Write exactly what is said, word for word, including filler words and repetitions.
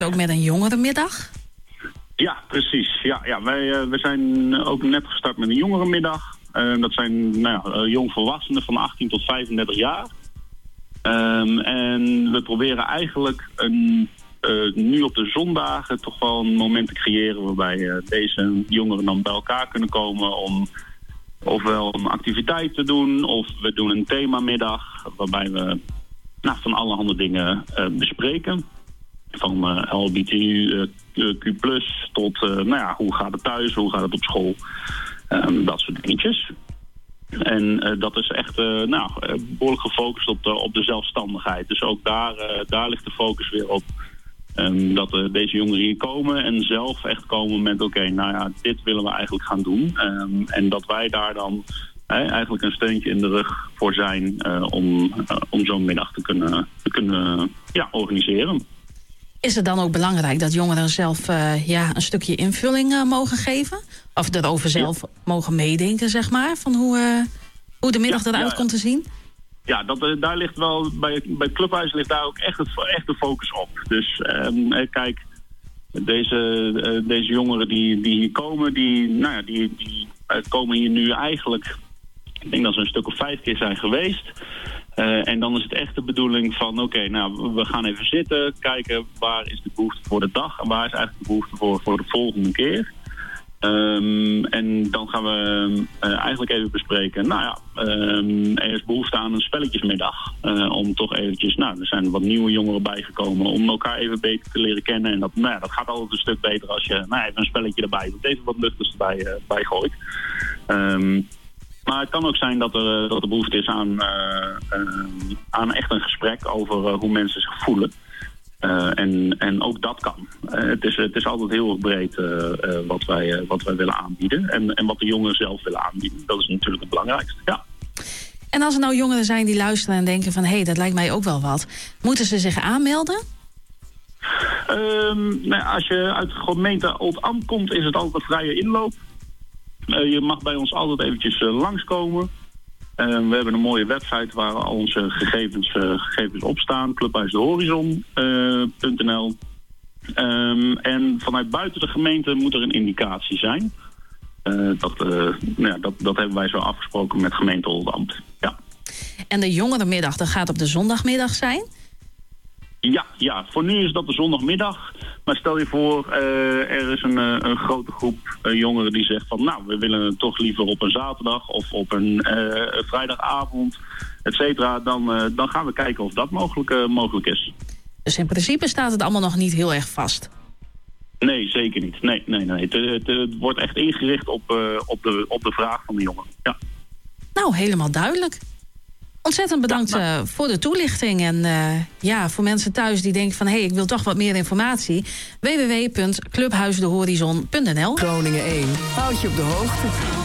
Ook met een jongerenmiddag? Ja, precies. Ja, ja, wij uh, we zijn ook net gestart met een jongerenmiddag. Uh, dat zijn nou ja, jongvolwassenen van achttien tot vijfendertig jaar. Um, en we proberen eigenlijk een, uh, nu op de zondagen toch wel een moment te creëren waarbij uh, deze jongeren dan bij elkaar kunnen komen om ofwel een activiteit te doen, of we doen een themamiddag waarbij we nou, van allerhande dingen uh, bespreken. Van uh, L G B T Q plus tot uh, nou ja, hoe gaat het thuis, hoe gaat het op school. Um, dat soort dingetjes. En uh, dat is echt uh, nou, behoorlijk gefocust op de, op de zelfstandigheid. Dus ook daar, uh, daar ligt de focus weer op. Um, dat uh, deze jongeren hier komen en zelf echt komen met oké, okay, nou ja, dit willen we eigenlijk gaan doen. Um, en dat wij daar dan uh, eigenlijk een steuntje in de rug voor zijn uh, om, uh, om zo'n middag te kunnen, te kunnen uh, ja, organiseren. Is het dan ook belangrijk dat jongeren zelf uh, ja, een stukje invulling uh, mogen geven? Of erover zelf ja. mogen meedenken, zeg maar? Van hoe, uh, hoe de middag ja, eruit ja, komt te zien? Ja, dat, uh, daar ligt wel, bij, bij het clubhuis ligt daar ook echt, het, echt de focus op. Dus uh, kijk, deze, uh, deze jongeren die, die hier komen, die, nou ja, die, die uh, komen hier nu eigenlijk, ik denk dat ze een stuk of vijf keer zijn geweest. Uh, en dan is het echt de bedoeling van, oké, okay, nou, we gaan even zitten, kijken waar is de behoefte voor de dag en waar is eigenlijk de behoefte voor, voor de volgende keer. Um, en dan gaan we uh, eigenlijk even bespreken, nou ja, um, er is behoefte aan een spelletjesmiddag. Uh, om toch eventjes, nou, er zijn wat nieuwe jongeren bijgekomen om elkaar even beter te leren kennen. En dat, nou ja, dat gaat altijd een stuk beter als je nou, even een spelletje erbij doet, even wat luchters erbij uh, bij gooit. Um, Maar het kan ook zijn dat er, dat er behoefte is aan, uh, uh, aan echt een gesprek over uh, hoe mensen zich voelen. Uh, en, en ook dat kan. Uh, het, is, het is altijd heel erg breed uh, uh, wat, wij, uh, wat wij willen aanbieden. En, en wat de jongeren zelf willen aanbieden. Dat is natuurlijk het belangrijkste, ja. En als er nou jongeren zijn die luisteren en denken van hé, hey, dat lijkt mij ook wel wat. Moeten ze zich aanmelden? Um, nou, als je uit de gemeente Oldambt komt, is het altijd een vrije inloop. Uh, je mag bij ons altijd eventjes uh, langskomen. Uh, we hebben een mooie website waar al onze gegevens, uh, gegevens op staan. clubhuisdehorizon punt n l. Um, en vanuit buiten de gemeente moet er een indicatie zijn. Uh, dat, uh, nou ja, dat, dat hebben wij zo afgesproken met gemeente Oldambt. Ja. En de jongerenmiddag, dat gaat op de zondagmiddag zijn? Ja, ja, voor nu is dat de zondagmiddag. Maar stel je voor, uh, er is een, uh, een grote groep uh, jongeren die zegt van nou, we willen het toch liever op een zaterdag of op een uh, vrijdagavond, et cetera. Dan, uh, dan gaan we kijken of dat mogelijk, uh, mogelijk is. Dus in principe staat het allemaal nog niet heel erg vast? Nee, zeker niet. Nee, nee, nee. Het, het, het wordt echt ingericht op, uh, op, de, op de vraag van de jongeren. Ja. Nou, helemaal duidelijk. Ontzettend bedankt ja, maar... uh, voor de toelichting. En uh, ja, voor mensen thuis die denken van hé, hey, ik wil toch wat meer informatie. w w w punt clubhuisdehorizon punt n l Groningen één. Houd je op de hoogte.